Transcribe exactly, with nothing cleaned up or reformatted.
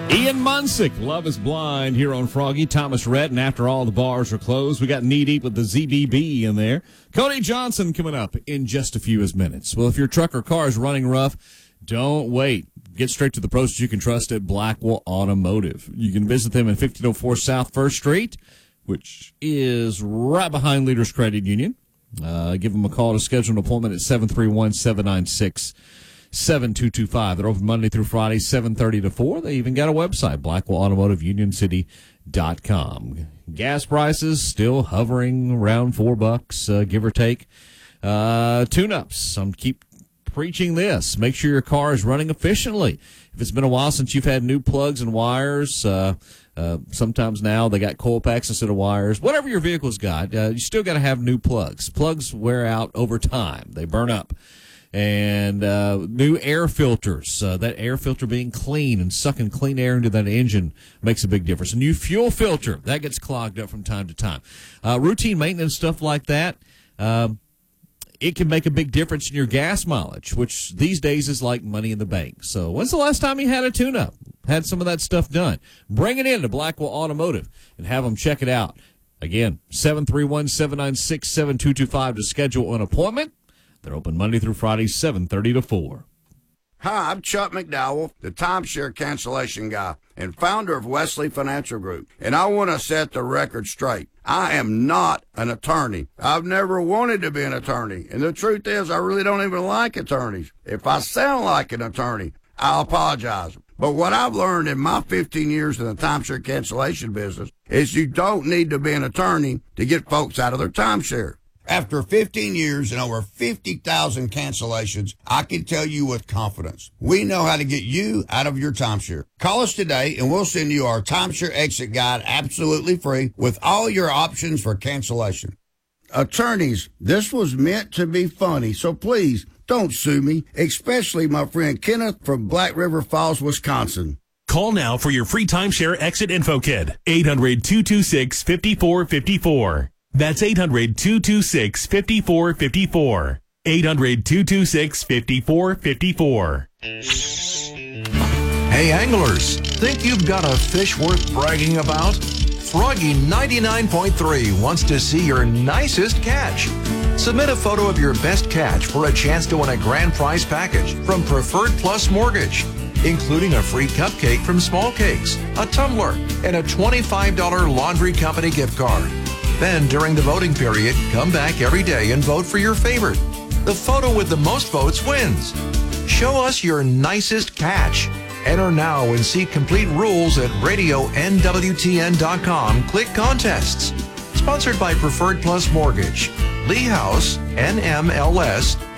Ian Munsick, Love is Blind, here on Froggy. Thomas Rhett, and after all the bars are closed, we got Knee Deep with the Z B B in there. Cody Johnson coming up in just a few minutes. Well, if your truck or car is running rough, don't wait. Get straight to the pros you can trust at Blackwell Automotive. You can visit them at fifteen oh four South First Street, which is right behind Leaders Credit Union. Uh, give them a call to schedule an appointment at seven three one, seven nine six, seven two two five. They're open Monday through Friday, seven thirty to four. They even got a website, blackwell automotive union city dot com. Gas prices still hovering around four bucks, uh, give or take. Uh, tune-ups. Some keep preaching this. Make sure your car is running efficiently. If it's been a while since you've had new plugs and wires, uh, uh, sometimes now they got coil packs instead of wires. Whatever your vehicle's got, uh, you still got to have new plugs. Plugs wear out over time. They burn up. And uh, new air filters. Uh, that air filter being clean and sucking clean air into that engine makes a big difference. A new fuel filter, that gets clogged up from time to time. Uh, routine maintenance, stuff like that, um, it can make a big difference in your gas mileage, which these days is like money in the bank. So when's the last time you had a tune-up? Had some of that stuff done? Bring it in to Blackwell Automotive and have them check it out. Again, seven three one, seven nine six, seven two two five to schedule an appointment. They're open Monday through Friday, seven thirty to four. Hi, I'm Chuck McDowell, the timeshare cancellation guy and founder of Wesley Financial Group. And I want to set the record straight. I am not an attorney. I've never wanted to be an attorney. And the truth is, I really don't even like attorneys. If I sound like an attorney, I'll apologize. But what I've learned in my fifteen years in the timeshare cancellation business is you don't need to be an attorney to get folks out of their timeshare. After fifteen years and over fifty thousand cancellations, I can tell you with confidence, we know how to get you out of your timeshare. Call us today and we'll send you our timeshare exit guide absolutely free with all your options for cancellation. Attorneys, this was meant to be funny, so please don't sue me, especially my friend Kenneth from Black River Falls, Wisconsin. Call now for your free timeshare exit info kit. eight hundred, two two six, five four five four. That's eight hundred, two two six, five four five four. eight hundred, two two six, five four five four. Hey anglers, think you've got a fish worth bragging about? Froggy ninety-nine point three wants to see your nicest catch. Submit a photo of your best catch for a chance to win a grand prize package from Preferred Plus Mortgage, including a free cupcake from Small Cakes, a tumbler, and a twenty-five dollars laundry company gift card. Then, during the voting period, come back every day and vote for your favorite. The photo with the most votes wins. Show us your nicest catch. Enter now and see complete rules at radio N W T N dot com. Click Contests. Sponsored by Preferred Plus Mortgage, Lee House, N M L S,